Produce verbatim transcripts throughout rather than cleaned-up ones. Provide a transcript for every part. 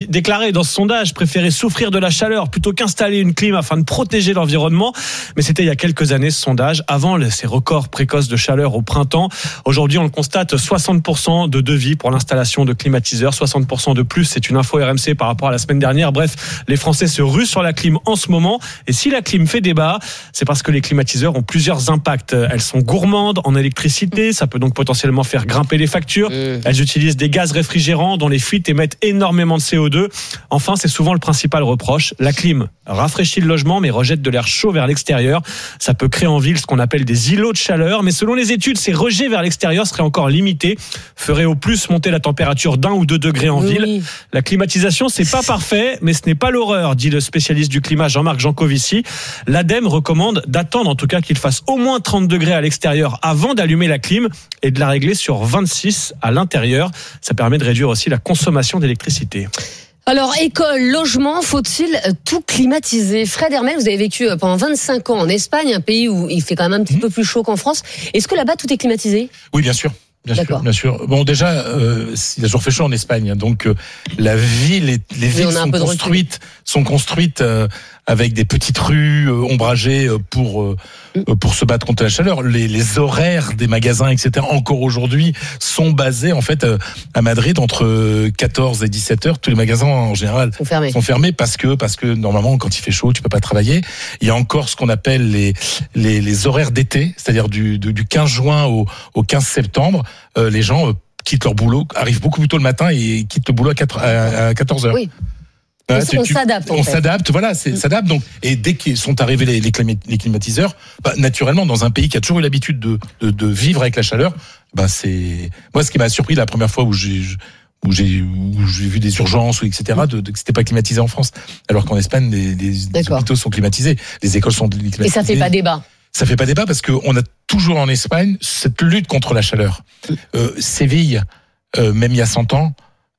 déclaré dans ce sondage préférer souffrir de la chaleur plutôt qu'installer une clim afin de protéger l'environnement. Mais c'était il y a quelques années ce sondage, avant ces records précoces de chaleur au printemps. Aujourd'hui, on le constate, soixante pour cent de devis pour l'installation de climatiseurs, soixante pour cent de plus. C'est une info R M C par rapport à la semaine dernière. Bref, les Français se ruent sur la clim en ce moment. Et si la clim fait débat, c'est parce que les climatiseurs ont plusieurs impacts. Elles sont gourmandes en électricité, ça peut donc potentiellement faire grimper les factures. Elles utilisent des gaz réfrigérants dont les fuites émettent énormément de C O deux. Enfin, c'est souvent le principal reproche. La clim rafraîchit le logement mais rejette de l'air chaud vers l'extérieur. Ça peut créer en ville ce qu'on appelle des îlots de chaleur. Mais selon les études, ces rejets vers l'extérieur seraient encore limités, feraient au plus monter la température d'un ou deux degrés en oui. ville. La climatisation, c'est pas parfait, mais ce n'est pas l'horreur, dit le spécialiste du climat Jean-Marc Jancovici. L'ADEME recommande d'attendre en tout cas qu'il fasse au moins trente degrés à l'extérieur avant d'allumer la clim et de la régler sur vingt-six à l'intérieur. Ça permet de réduire aussi la consommation d'électricité. Alors, école, logement, faut-il tout climatiser ? Fred Hermel, vous avez vécu pendant vingt-cinq ans en Espagne, un pays où il fait quand même un petit mmh. peu plus chaud qu'en France. Est-ce que là-bas, tout est climatisé ? Oui, bien sûr. Bien D'accord. sûr, bien sûr. Bon, déjà, euh, il a toujours fait chaud en Espagne, donc euh, la ville, et, les villes oui, sont construites, sont construites euh, avec des petites rues euh, ombragées euh, pour euh, mm. pour se battre contre la chaleur. Les, les horaires des magasins, et cetera, encore aujourd'hui, sont basés en fait euh, à Madrid entre quatorze et dix-sept heures. Tous les magasins en général sont fermés. sont fermés parce que parce que normalement, quand il fait chaud, tu peux pas travailler. Il y a encore ce qu'on appelle les les, les horaires d'été, c'est-à-dire du du, du quinze juin au au quinze septembre. Euh, les gens euh, quittent leur boulot, arrivent beaucoup plus tôt le matin et quittent le boulot à, quatre, à, à quatorze heures. Oui. Voilà, on tu, s'adapte. En on fait. s'adapte, voilà, c'est, mmh. s'adapte. Donc, et dès qu'ils sont arrivés les, les, les climatiseurs, bah, naturellement, dans un pays qui a toujours eu l'habitude de, de, de vivre avec la chaleur, bah, c'est moi ce qui m'a surpris la première fois où j'ai où j'ai où j'ai vu des urgences ou et cetera de, de que c'était pas climatisé en France, alors qu'en Espagne les, les, les hôpitaux sont climatisés, les écoles sont climatisées. Et ça fait pas débat. Ça fait pas débat parce qu'on a toujours en Espagne cette lutte contre la chaleur. Euh, Séville, euh, même il y a cent ans,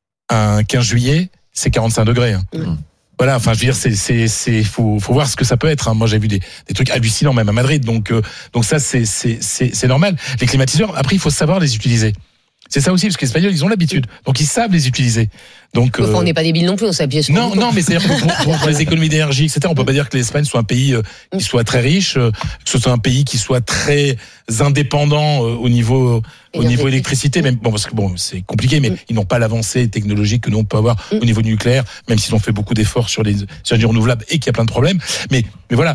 un quinze juillet, c'est quarante-cinq degrés. Hein. Mmh. Voilà, enfin, je veux dire, c'est, c'est, c'est, faut, faut voir ce que ça peut être. Hein. Moi, j'ai vu des, des trucs hallucinants même à Madrid. Donc, euh, donc ça, c'est, c'est, c'est, c'est normal. Les climatiseurs, après, il faut savoir les utiliser. C'est ça aussi, parce que les Espagnols, ils ont l'habitude. Donc, ils savent les utiliser. Donc, enfin, euh... on n'est pas débiles non plus, on s'appuie sur. Non, non, mais c'est-à-dire que pour, pour, pour les économies d'énergie, et cetera, on peut pas dire que l'Espagne soit un pays euh, qui soit très riche, euh, que ce soit un pays qui soit très indépendant euh, au niveau, au niveau électricité, même, bon, parce que bon, c'est compliqué, mais mm. ils n'ont pas l'avancée technologique que nous on peut avoir mm. au niveau nucléaire, même s'ils ont fait beaucoup d'efforts sur les, sur les renouvelables et qu'il y a plein de problèmes. Mais, mais voilà,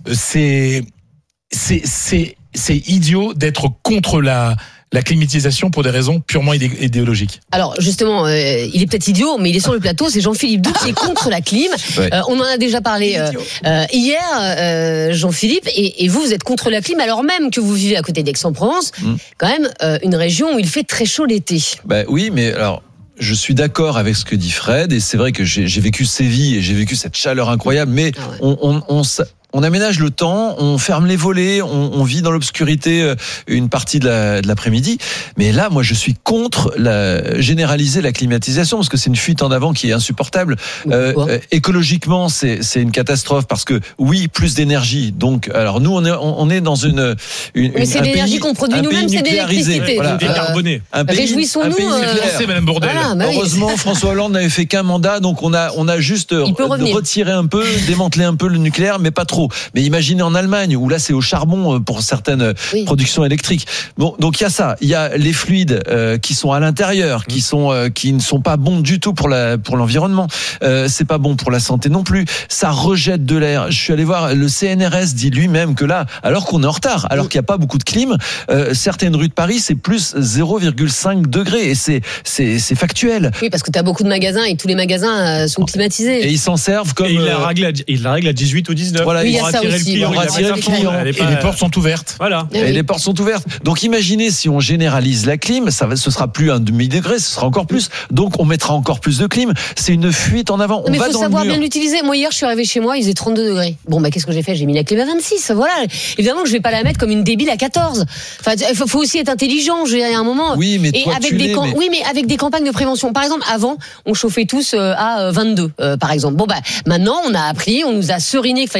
c'est, c'est, c'est, c'est idiot d'être contre la, la climatisation pour des raisons purement idéologiques. Alors justement, euh, il est peut-être idiot, mais il est sur le plateau, c'est Jean-Philippe Doux qui est contre la clim. Ouais. Euh, on en a déjà parlé euh, euh, hier, euh, Jean-Philippe, et, et vous, vous êtes contre la clim alors même que vous vivez à côté d'Aix-en-Provence, mmh. quand même euh, une région où il fait très chaud l'été. Bah oui, mais alors... Je suis d'accord avec ce que dit Fred, et c'est vrai que j'ai, j'ai vécu Séville et j'ai vécu cette chaleur incroyable, mais ah ouais. on, on, on, on aménage le temps, on ferme les volets, on, on vit dans l'obscurité une partie de, la, de l'après-midi. Mais là, moi, je suis contre la, généraliser la climatisation parce que c'est une fuite en avant qui est insupportable. Euh, euh, écologiquement, c'est, c'est une catastrophe parce que oui, plus d'énergie. Donc, alors nous, on est, on est dans une, une mais c'est un l'énergie pays, qu'on produit nous-mêmes, c'est de l'électricité. Voilà. Décarboné. Euh, Réjouissons-nous. Euh, Madame Bourdelle. Voilà, bah heureusement, oui. François Hollande n'avait fait qu'un mandat, donc on a, on a juste retiré un peu, démantelé un peu le nucléaire, mais pas trop. Mais imaginez en Allemagne où là c'est au charbon pour certaines oui. productions électriques. Bon, donc il y a ça, il y a les fluides euh, qui sont à l'intérieur, qui sont euh, qui ne sont pas bons du tout pour la pour l'environnement. Euh, c'est pas bon pour la santé non plus. Ça rejette de l'air. Je suis allé voir le C N R S dit lui-même que là, alors qu'on est en retard, alors qu'il n'y a pas beaucoup de clim, euh, certaines rues de Paris c'est plus zéro virgule cinq degrés et c'est c'est c'est factuel. Oui, parce que tu as beaucoup de magasins et tous les magasins sont climatisés. Et ils s'en servent comme et il la règle à, il la règle à dix-huit ou dix-neuf. Voilà, oui, il y a ça aussi, on va tirer le client. Et les portes sont ouvertes. Voilà. Et, et oui. les portes sont ouvertes. Donc imaginez si on généralise la clim, ça va, ce sera plus un demi-degré, ce sera encore plus. Donc on mettra encore plus de clim. C'est une fuite en avant. Non, on mais va faut dans savoir le mur. bien l'utiliser. Moi hier, je suis arrivé chez moi, il faisait trente-deux degrés. Bon bah qu'est-ce que j'ai fait ? J'ai mis la clim à vingt-six. Voilà. Évidemment que je vais pas la mettre comme une débile à quatorze. Enfin, il faut, faut aussi être intelligent. Je veux dire, il y a un moment. Oui, mais et toi, avec tu des l'es, camp... mais... oui, mais avec des campagnes de prévention. Par exemple, avant, on chauffait tous à vingt-deux, euh, par exemple. Bon bah maintenant, on a appris, on nous a seriné qu'il fallait chauffer à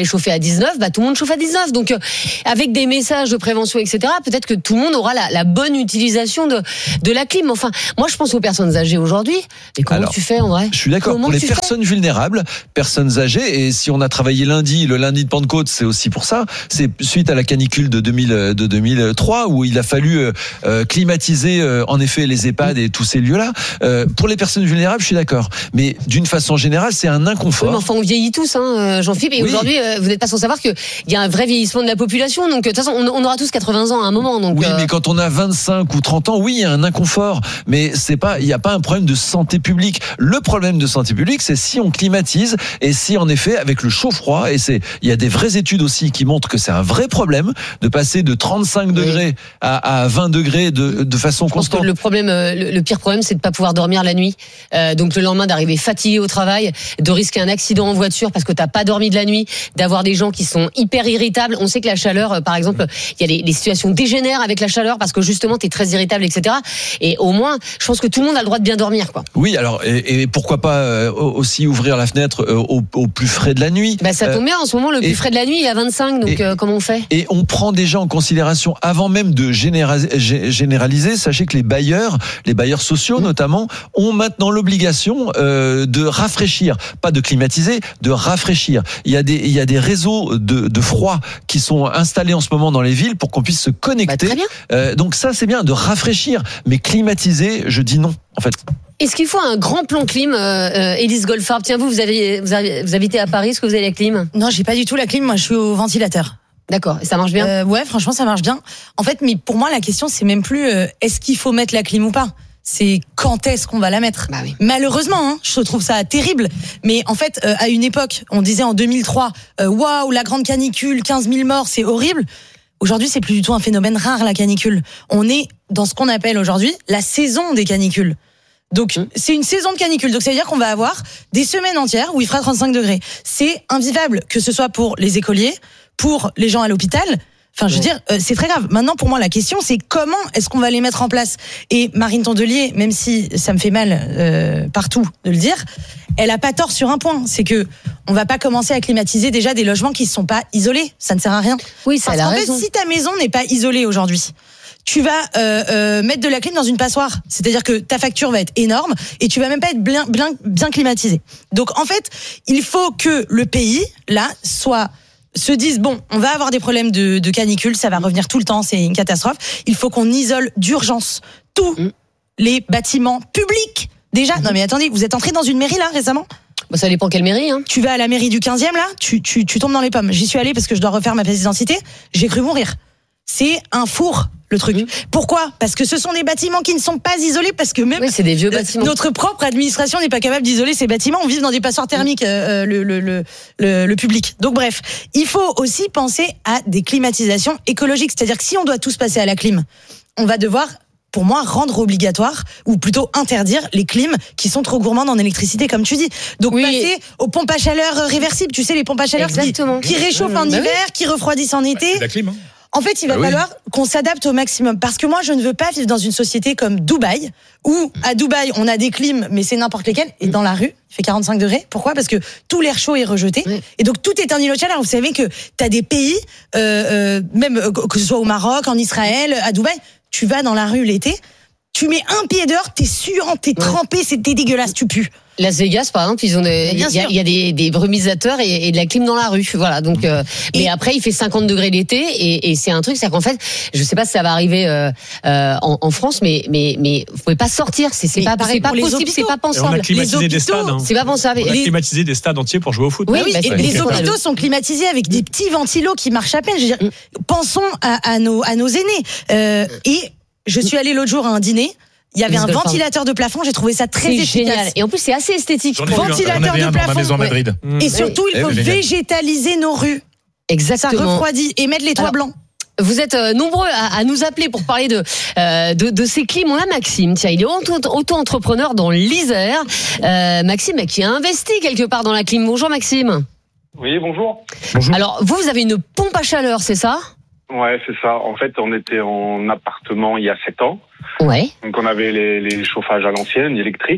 dix-neuf, bah tout le monde chauffe à dix-neuf. Donc euh, avec des messages de prévention, et cetera. Peut-être que tout le monde aura la, la bonne utilisation de de la clim. Enfin, moi je pense aux personnes âgées aujourd'hui. Mais comment Alors, tu fais en vrai? Je suis d'accord. Comment pour les tu personnes fais vulnérables, personnes âgées, et si on a travaillé lundi, le lundi de Pentecôte, c'est aussi pour ça. C'est suite à la canicule de deux mille, de deux mille trois où il a fallu euh, climatiser euh, en effet les EHPAD et tous ces lieux-là. Euh, pour les personnes vulnérables, je suis d'accord. Mais d'une façon générale, c'est un inconfort. Oui, mais enfin, on vieillit tous, hein, Jean-Philippe. Et oui. aujourd'hui, euh, vous n'êtes pas sans savoir qu'il y a un vrai vieillissement de la population. Donc, de toute façon, on, on aura tous quatre-vingts ans à un moment. Donc, oui, euh... mais quand on a vingt-cinq ou trente ans, oui, il y a un inconfort. Mais c'est pas, il n'y a pas un problème de santé publique. Le problème de santé publique, c'est si on climatise et si, en effet, avec le chaud-froid, et c'est, il y a des vraies études aussi qui montrent que c'est un vrai problème de passer de trente-cinq oui. degrés à, à vingt degrés de, de façon Je pense constante. Que le problème, le, le pire problème, c'est de pas pouvoir dormir la nuit. Euh, donc, le lendemain, d'arriver fatigué au travail, de risquer un accident en voiture parce que t'as pas dormi de la nuit, d'avoir des gens qui sont hyper irritables. On sait que la chaleur, euh, par exemple, il y a des, des situations dégénèrent avec la chaleur parce que justement, t'es très irritable, et cetera. Et au moins, je pense que tout le monde a le droit de bien dormir, quoi. Oui, alors, et, et pourquoi pas euh, aussi ouvrir la fenêtre euh, au, au plus frais de la nuit. Bah, ça tombe bien, en ce moment, le plus et, frais de la nuit, il est à vingt-cinq, donc et, euh, comment on fait? Et on prend déjà en considération, avant même de généraliser, sachez que les bailleurs, les bailleurs sociaux mmh. notamment, ont maintenant l'obligation euh, de rafraîchir, pas de climatiser, de rafraîchir. Il y a des, il y a des réseaux de, de froid qui sont installés en ce moment dans les villes pour qu'on puisse se connecter. Bah, très bien. Euh, donc ça, c'est bien de rafraîchir, mais climatiser, je dis non, en fait. Est-ce qu'il faut un grand plan clim, euh, Élise Goldfarb? Tiens, vous, vous avez, vous avez, vous habitez à Paris, est-ce que vous avez la clim? Non, j'ai pas du tout la clim, moi je suis au ventilateur. D'accord, et ça marche bien? euh, Ouais, franchement, ça marche bien. En fait, mais pour moi, la question, c'est même plus euh, est-ce qu'il faut mettre la clim ou pas? C'est quand est-ce qu'on va la mettre? Bah oui. Malheureusement, hein, je trouve ça terrible. Mais en fait, euh, à une époque, on disait en deux mille trois, waouh, wow, la grande canicule, quinze mille morts, c'est horrible. Aujourd'hui, c'est plus du tout un phénomène rare, la canicule. On est dans ce qu'on appelle aujourd'hui la saison des canicules. Donc, mmh. c'est une saison de canicule. Donc, ça veut dire qu'on va avoir des semaines entières où il fera trente-cinq degrés. C'est invivable, que ce soit pour les écoliers, pour les gens à l'hôpital. Enfin, je veux dire, euh, c'est très grave. Maintenant, pour moi, la question, c'est comment est-ce qu'on va les mettre en place? Et Marine Tondelier, même si ça me fait mal euh, partout de le dire, elle a pas tort sur un point. C'est que on va pas commencer à climatiser déjà des logements qui ne sont pas isolés. Ça ne sert à rien. Oui, ça Parce a qu'en raison. fait, si ta maison n'est pas isolée aujourd'hui, tu vas euh, euh, mettre de la clim dans une passoire. C'est-à-dire que ta facture va être énorme et tu vas même pas être bien, bien, bien climatisé. Donc, en fait, il faut que le pays, là, soit... se disent bon, on va avoir des problèmes de, de canicule, ça va revenir tout le temps, c'est une catastrophe. Il faut qu'on isole d'urgence tous mmh. les bâtiments publics. Déjà, mmh. non mais attendez, vous êtes entré dans une mairie là récemment? Bah, ça dépend quelle mairie. Hein. Tu vas à la mairie du quinzième là, tu, tu, tu tombes dans les pommes. J'y suis allée parce que je dois refaire ma pièce d'identité. J'ai cru mourir. C'est un four. Le truc. Mmh. Pourquoi? Parce que ce sont des bâtiments qui ne sont pas isolés, parce que même oui, c'est des vieux bâtiments. Notre propre administration n'est pas capable d'isoler ces bâtiments. On vit dans des passoires thermiques, mmh. euh, le, le, le, le, le public. Donc bref, il faut aussi penser à des climatisations écologiques. C'est-à-dire que si on doit tous passer à la clim, on va devoir, pour moi, rendre obligatoire, ou plutôt interdire les clims qui sont trop gourmandes en électricité, comme tu dis. Donc oui. passer aux pompes à chaleur réversibles. Tu sais, les pompes à chaleur qui, qui réchauffent en mmh. hiver, bah oui. qui refroidissent en été. Bah, c'est la clim, hein. En fait, il va bah falloir oui. qu'on s'adapte au maximum. Parce que moi, je ne veux pas vivre dans une société comme Dubaï, où à Dubaï, on a des clims, mais c'est n'importe lesquels. Et dans la rue, il fait quarante-cinq degrés. Pourquoi? Parce que tout l'air chaud est rejeté. Oui. Et donc, tout est un îlot de chaleur. Vous savez que tu as des pays, euh, euh, même que ce soit au Maroc, en Israël, à Dubaï, tu vas dans la rue l'été, tu mets un pied dehors, t'es suant, t'es trempé, ouais. c'est dégueulasse, tu pues. Las Vegas, par exemple, ils ont il y a, y a des, des brumisateurs et, et de la clim dans la rue, voilà. Donc, euh, mais après, il fait cinquante degrés l'été et, et c'est un truc, c'est qu'en fait, je sais pas si ça va arriver euh, euh, en, en France, mais mais mais vous pouvez pas sortir, c'est c'est pas c'est pas possible, c'est pas pensable. On a climatisé les des stades. Hein. C'est pas pensable. On a les... climatisé des stades entiers pour jouer au foot. Oui, oui bah, et les hôpitaux sont climatisés avec des petits ventilos qui marchent à peine. Je veux dire, mm. pensons à, à nos à nos aînés. Euh, et je suis allée l'autre jour à un dîner. Il y avait un ventilateur de plafond, j'ai trouvé ça très c'est efficace. Génial. Et en plus, c'est assez esthétique. Ventilateur de plafond. Maison Madrid. Et surtout, il faut végétaliser nos rues. Exactement. Ça refroidit et mettre les toits blancs. Vous êtes nombreux à, à nous appeler pour parler de, euh, de, de ces clims. On a Maxime, tiens, il est auto-entrepreneur dans l'Isère. Euh, Maxime qui a investi quelque part dans la clim. Bonjour Maxime. Oui, bonjour. Bonjour. Alors, vous, vous avez une pompe à chaleur, c'est ça? Ouais, c'est ça. En fait, on était en appartement il y a sept ans. Ouais. Donc, on avait les, les chauffages à l'ancienne, électriques.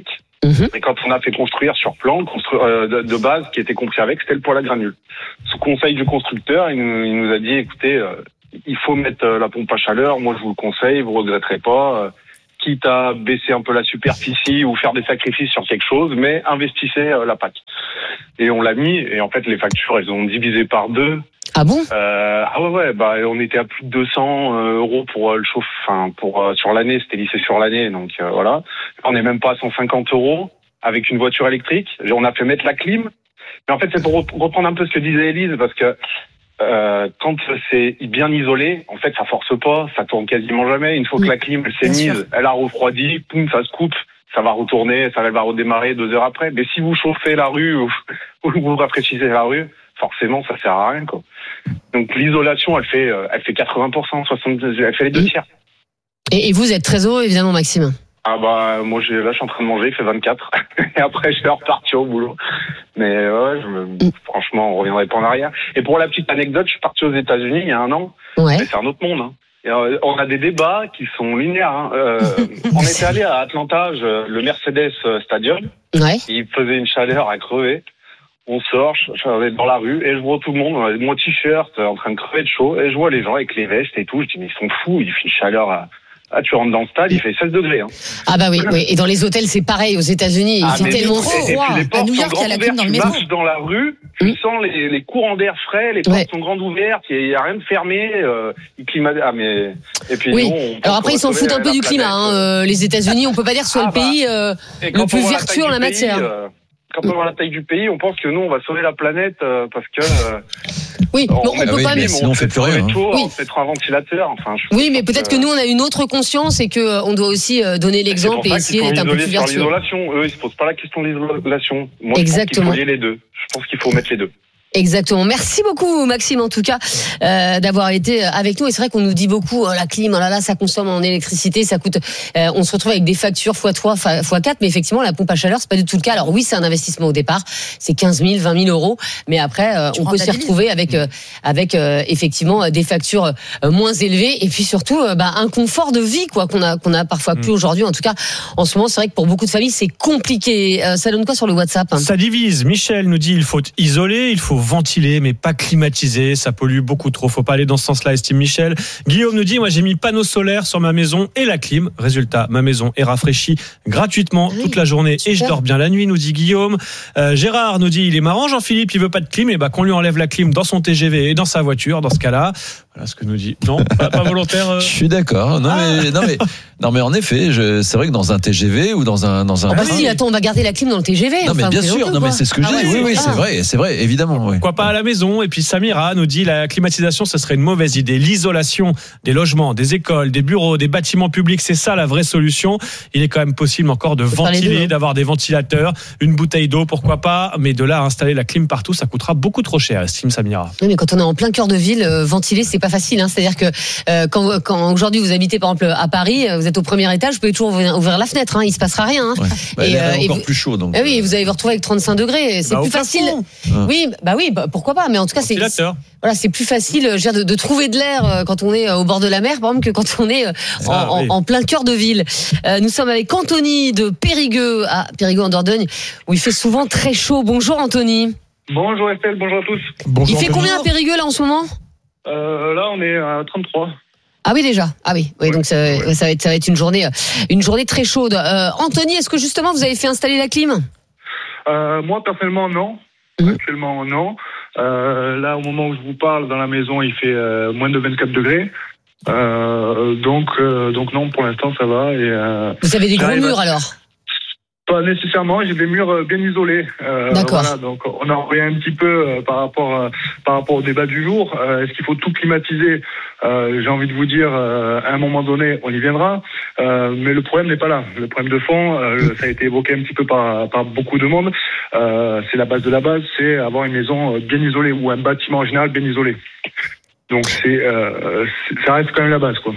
Mmh. Et quand on a fait construire sur plan constru- euh, de, de base, qui était compris avec, c'était le poêle à granules. Sous conseil du constructeur, il nous, il nous a dit, écoutez, euh, il faut mettre euh, la pompe à chaleur, moi je vous le conseille, vous regretterez pas, euh, quitte à baisser un peu la superficie ou faire des sacrifices sur quelque chose, mais investissez euh, la P A C. Et on l'a mis, et en fait les factures, elles ont divisé par deux. Ah bon? euh, Ah ouais, ouais, bah on était à plus de deux cents euros pour euh, le chauffe, enfin pour euh, sur l'année, c'était lissé sur l'année, donc euh, voilà. On n'est même pas à cent cinquante euros avec une voiture électrique. On a fait mettre la clim, mais en fait c'est pour reprendre un peu ce que disait Élise, parce que euh, quand c'est bien isolé, en fait ça force pas, ça tourne quasiment jamais. Une fois que la clim elle s'est mise, elle a refroidi, poum, ça se coupe. Ça va retourner, ça va redémarrer deux heures après. Mais si vous chauffez la rue ou, ou vous rafraîchissez la rue, forcément, ça sert à rien, quoi. Donc, l'isolation, elle fait, elle fait quatre-vingts pour cent, soixante-dix, elle fait les deux tiers. Et, et vous êtes très heureux, évidemment, Maxime. Ah bah, moi, j'ai, là, je suis en train de manger, il fait vingt-quatre. Et après, je vais repartir au boulot. Mais ouais, je me, mm. franchement, on reviendrait pas en arrière. Et pour la petite anecdote, je suis parti aux États-Unis il y a un an. Ouais. Mais c'est un autre monde, hein. Et euh, on a des débats qui sont linéaires. Hein. Euh, on était allé à Atlanta, je, le Mercedes Stadium. Ouais. Il faisait une chaleur à crever. On sort, je, je vais dans la rue et je vois tout le monde avec mon t-shirt en train de crever de chaud. Et je vois les gens avec les vestes et tout. Je dis mais ils sont fous, il fait une chaleur à... Ah, tu rentres dans le stade, il fait seize degrés. Hein. Ah bah oui, oui. Et dans les hôtels, c'est pareil aux États-Unis. Il ah, fait tellement froid. À New York, il y a la clim dans le métro. Tu marches dans la rue, tu mmh. sens les, les courants d'air frais, les portes ouais. sont grandes ouvertes, il n'y a, a rien de fermé. Euh, il climat... Ah mais et puis oui. Nous, on alors après, ils s'en foutent un peu du climat. Hein. Euh, les États-Unis, on peut pas dire que ce soit ah, le pays euh, le plus vertueux en la matière. Pays, euh, Quand on voit la taille du pays, on pense que nous, on va sauver la planète euh, parce que. Euh, oui, on, on, on peut oui, pas. Mais sinon, on fait plus rien. Chaud, oui. On fait un ventilateur. Enfin, je oui, mais peut-être que... que nous, on a une autre conscience et que euh, on doit aussi euh, donner l'exemple et essayer d'être un peu plus vertueux. L'isolation, eux, ils se posent pas la question de l'isolation. Moi, Exactement. Je pense qu'il faut lier les deux. Je pense qu'il faut mettre les deux. Exactement. Merci beaucoup, Maxime, en tout cas, euh, d'avoir été avec nous. Et c'est vrai qu'on nous dit beaucoup, oh, la clim, oh là là, ça consomme en électricité, ça coûte. Euh, on se retrouve avec des factures fois trois, fois quatre, mais effectivement, la pompe à chaleur, c'est pas du tout le cas. Alors oui, c'est un investissement au départ, c'est quinze mille, vingt mille euros, mais après, euh, on peut s'y retrouver avec, euh, avec euh, effectivement des factures euh, moins élevées et puis surtout, euh, bah, un confort de vie, quoi, qu'on a, qu'on a parfois plus mmh. aujourd'hui. En tout cas, en ce moment, c'est vrai que pour beaucoup de familles, c'est compliqué. Euh, ça donne quoi sur le WhatsApp? Ça divise. Michel nous dit, il faut isoler, il faut ventilé mais pas climatisé, ça pollue beaucoup trop, faut pas aller dans ce sens-là, estime Michel. Guillaume nous dit, moi j'ai mis panneau solaire sur ma maison et la clim, résultat, ma maison est rafraîchie gratuitement oui, toute la journée super. Et je dors bien la nuit, nous dit Guillaume. euh, Gérard nous dit, il est marrant Jean-Philippe, il veut pas de clim, et bah qu'on lui enlève la clim dans son T G V et dans sa voiture, dans ce cas-là. Voilà ce que nous dit. Non, pas, pas volontaire. Euh... Je suis d'accord. Non, ah. mais, non, mais, non, mais en effet, je, c'est vrai que dans un T G V ou dans un, dans un. Ah bah si, attends, on va garder la clim dans le T G V. Non, enfin, mais bien sûr. Non, mais c'est ce que ah je dis. Ouais, oui, oui, c'est vrai, c'est vrai, évidemment. Oui. Pourquoi pas à la maison? Et puis Samira nous dit, la climatisation, ce serait une mauvaise idée. L'isolation des logements, des écoles, des bureaux, des bâtiments publics, c'est ça la vraie solution. Il est quand même possible encore de ventiler, deux, d'avoir des ventilateurs, une bouteille d'eau, pourquoi pas. Mais de là à installer la clim partout, ça coûtera beaucoup trop cher, estime Samira. Oui, mais quand on est en plein cœur de ville, euh, ventiler, c'est pas facile. Hein. C'est-à-dire que euh, quand, quand aujourd'hui vous habitez par exemple à Paris, vous êtes au premier étage, vous pouvez toujours ouvrir, ouvrir la fenêtre, hein, il se passera rien. Hein. Ouais. Bah, et, euh, et encore vous, plus chaud donc. Eh oui, vous allez vous retrouver avec trente-cinq degrés, c'est bah, plus facile. Ah. Oui, bah oui, bah, pourquoi pas, mais en tout cas c'est, c'est voilà, c'est plus facile je veux dire, de, de trouver de l'air quand on est au bord de la mer, par exemple, que quand on est en, ah, en, oui. en plein cœur de ville. Euh, nous sommes avec Anthony de Périgueux, à Périgueux en Dordogne, où il fait souvent très chaud. Bonjour Anthony. Bonjour Estelle, bonjour à tous. Bonjour, il fait combien à Périgueux là en ce moment? euh, Là on est à trente-trois. Ah oui déjà. Ah oui. Oui, ouais, donc ça, ouais. ça va être ça va être une journée une journée très chaude. Euh, Anthony, est-ce que justement vous avez fait installer la clim? euh, Moi personnellement non. Mmh. Actuellement non. Euh, là au moment où je vous parle dans la maison il fait euh, moins de vingt-quatre degrés. Euh, donc euh, donc non pour l'instant ça va. Et, euh, vous avez des gros murs à... alors? Pas nécessairement, j'ai des murs bien isolés. Euh, D'accord. Voilà, donc on en revient un petit peu euh, par rapport euh, par rapport au débat du jour. Euh, est-ce qu'il faut tout climatiser? euh, J'ai envie de vous dire, euh, à un moment donné, on y viendra. Euh, mais le problème n'est pas là. Le problème de fond, euh, ça a été évoqué un petit peu par par beaucoup de monde. Euh, c'est la base de la base, c'est avoir une maison bien isolée ou un bâtiment en général bien isolé. Donc c'est, euh, c'est ça reste quand même la base, quoi.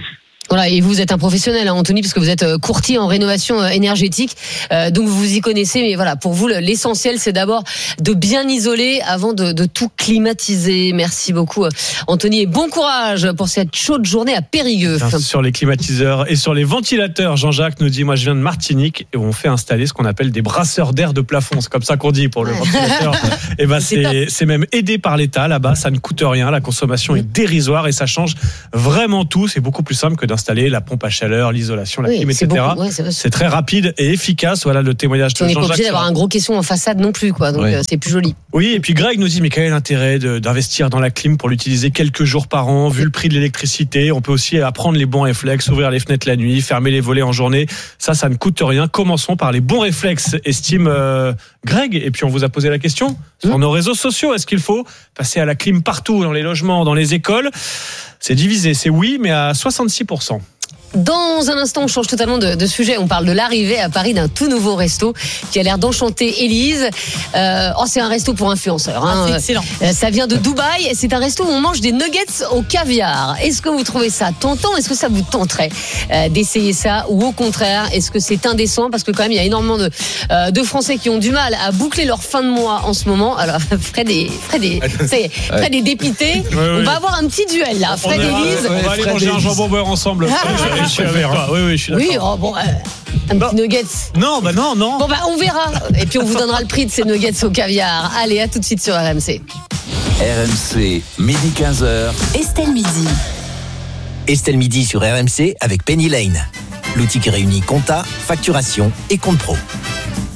Voilà, et vous êtes un professionnel, hein, Anthony, parce que vous êtes courtier en rénovation énergétique, euh, donc vous vous y connaissez. Mais voilà, pour vous, l'essentiel, c'est d'abord de bien isoler avant de, de tout climatiser. Merci beaucoup, Anthony, et bon courage pour cette chaude journée à Périgueux. Sur les climatiseurs et sur les ventilateurs, Jean-Jacques nous dit, moi je viens de Martinique et on fait installer ce qu'on appelle des brasseurs d'air de plafond. C'est comme ça qu'on dit pour le ventilateur. Et ben c'est, c'est même aidé par l'État là-bas, ça ne coûte rien, la consommation est dérisoire et ça change vraiment tout. C'est beaucoup plus simple que d'installer la pompe à chaleur, l'isolation, la oui, clim, et cetera. Beaucoup, ouais, c'est, c'est très rapide et efficace. Voilà le témoignage de Jean-Jacques. On n'est pas obligé d'avoir un gros caisson en façade non plus, quoi. Donc oui. euh, c'est plus joli. Oui, et puis Greg nous dit, mais quel est l'intérêt de, d'investir dans la clim pour l'utiliser quelques jours par an, vu le prix de l'électricité? On peut aussi apprendre les bons réflexes, ouvrir les fenêtres la nuit, fermer les volets en journée. Ça, ça ne coûte rien. Commençons par les bons réflexes, estime euh, Greg. Et puis on vous a posé la question sur mmh. nos réseaux sociaux. Est-ce qu'il faut passer à la clim partout, dans les logements, dans les écoles? C'est divisé, c'est oui, mais à soixante-six pour cent. Dans un instant, on change totalement de, de sujet. On parle de l'arrivée à Paris d'un tout nouveau resto qui a l'air d'enchanter Élise. Euh, oh, c'est un resto pour influenceurs. Hein. Ah, c'est excellent. Euh, ça vient de Dubaï. C'est un resto où on mange des nuggets au caviar. Est-ce que vous trouvez ça tentant? Est-ce que ça vous tenterait euh, d'essayer ça? Ou au contraire, est-ce que c'est indécent? Parce que quand même, il y a énormément de, euh, de Français qui ont du mal à boucler leur fin de mois en ce moment. Alors, Fred et, Fred et, c'est, Fred est dépité. Oui, oui. On va avoir un petit duel là. Fred et Élise. On va aller manger un jambon beurre ensemble. Je suis avec toi. Oui, oui, je suis d'accord. Oui, oh, bon, euh, un bon. petit nuggets. Non, bah non, non. Bon, bah on verra. Et puis on vous donnera le prix de ces nuggets au caviar. Allez, à tout de suite sur R M C. R M C, midi quinze heures. Estelle Midi. Estelle Midi sur R M C avec Penny Lane. L'outil qui réunit compta, facturation et compte pro.